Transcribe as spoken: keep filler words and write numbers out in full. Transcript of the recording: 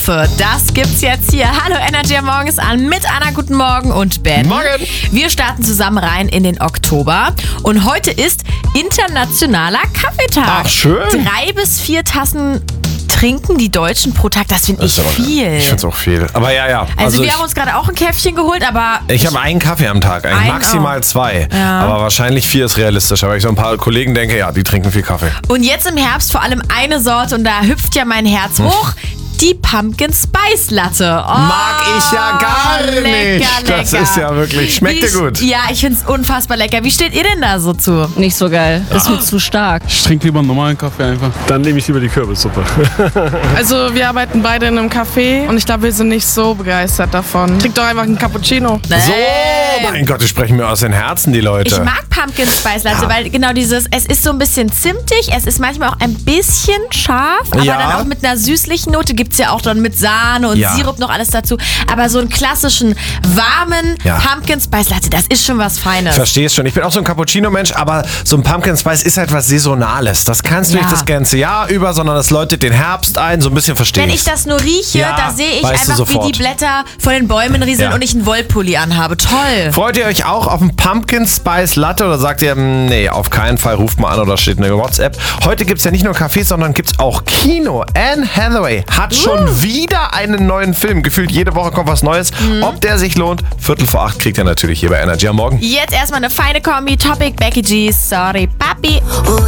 Katastrophe. Das gibt's jetzt hier. Hallo Energy am Morgen ist an mit Anna. Guten Morgen und Ben. Morgen. Wir starten zusammen rein in den Oktober. Und heute ist internationaler Kaffeetag. Ach, schön. Drei bis vier Tassen trinken die Deutschen pro Tag. Das finde ich Das ist aber- viel. Ich finde es auch viel. Aber ja, ja. Also, wir ich, haben uns gerade auch ein Käffchen geholt, aber ich habe einen Kaffee am Tag, eigentlich Einen maximal auch. zwei. Ja. Aber wahrscheinlich vier ist realistischer, weil ich so ein paar Kollegen denke, ja, die trinken viel Kaffee. und jetzt im Herbst vor allem eine Sorte und da hüpft ja mein Herz hoch. Die Pumpkin Spice Latte. Oh, Mag ich ja gar lecker, nicht. Das lecker. ist ja wirklich, schmeckt dir Wie- gut. Ja, ich finde es unfassbar lecker. Wie steht ihr denn da so zu? Nicht so geil. Ist mir zu stark. Ich trinke lieber einen normalen Kaffee einfach. Dann nehme ich lieber die Kürbissuppe. Also wir arbeiten beide in einem Café und ich glaube, wir sind nicht so begeistert davon. Trink doch einfach einen Cappuccino. So, mein Gott, die sprechen mir aus den Herzen, die Leute. Ich mag Pumpkin Spice Latte, Ja. weil genau dieses, es ist so ein bisschen zimtig, es ist manchmal auch ein bisschen scharf, aber Ja. dann auch mit einer süßlichen Note, gibt es ja auch dann mit Sahne und Ja. Sirup noch alles dazu. Aber so einen klassischen, warmen Ja. Pumpkin Spice Latte, das ist schon was Feines. Verstehst schon. Ich bin auch so ein Cappuccino-Mensch, aber so ein Pumpkin Spice ist halt was Saisonales. Das kannst du Ja. nicht das ganze Jahr über, sondern das läutet den Herbst ein. So ein bisschen verstehe Wenn ich. ich das nur rieche, Ja, da sehe ich weißt du einfach, wie sofort. die Blätter von den Bäumen rieseln Ja. und ich einen Wollpulli anhabe. Toll. Freut ihr euch auch auf einen Pumpkin Spice Latte oder sagt ihr, mm, nee, auf keinen Fall, ruft mal an oder steht eine WhatsApp. Heute gibt es ja nicht nur Cafés, sondern gibt es auch Kino. Anne Hathaway hat schon wieder einen neuen Film. Gefühlt jede Woche kommt was Neues. Ob der sich lohnt, Viertel vor acht kriegt ihr natürlich hier bei Energy am Morgen. Jetzt erstmal eine feine Kombi. Topic Becky G. Sorry, Papi.